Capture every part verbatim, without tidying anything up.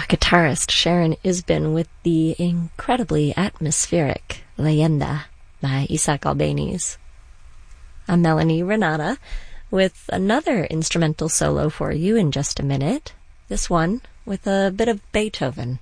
guitarist Sharon Isbin with the incredibly atmospheric Leyenda by Isaac Albéniz. I'm Melanie Renata with another instrumental solo for you in just a minute, this one with a bit of Beethoven.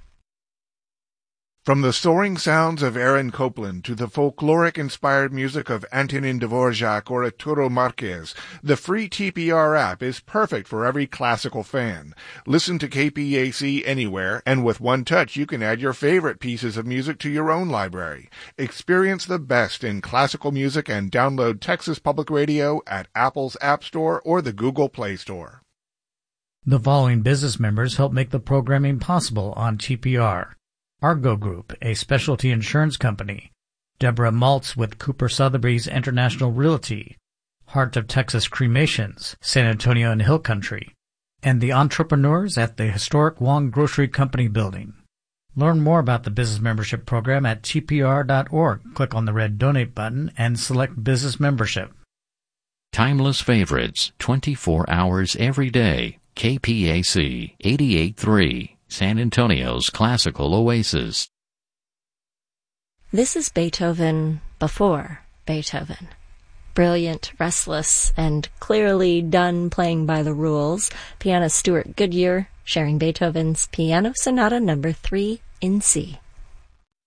From the soaring sounds of Aaron Copland to the folkloric-inspired music of Antonin Dvorak or Arturo Marquez, the free T P R app is perfect for every classical fan. Listen to K P A C anywhere, and with one touch you can add your favorite pieces of music to your own library. Experience the best in classical music and download Texas Public Radio at Apple's App Store or the Google Play Store. The following business members help make the programming possible on T P R. Argo Group, a specialty insurance company. Deborah Maltz with Cooper Sotheby's International Realty. Heart of Texas Cremations, San Antonio and Hill Country. And the entrepreneurs at the historic Wong Grocery Company building. Learn more about the business membership program at T P R dot org. Click on the red donate button and select business membership. Timeless favorites, twenty-four hours every day. K P A C eighty-eight point three. San Antonio's classical oasis. This is Beethoven before Beethoven. Brilliant, restless, and clearly done playing by the rules. Pianist Stuart Goodyear sharing Beethoven's Piano Sonata number three in C.